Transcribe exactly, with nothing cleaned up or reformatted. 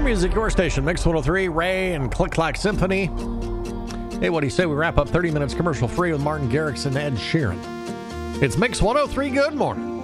music, your station, Mix one oh three, Ray and Click Clack Symphony. Hey, what do you say we wrap up thirty minutes commercial free with Martin Garrix and Ed Sheeran? It's Mix one oh three. Good morning.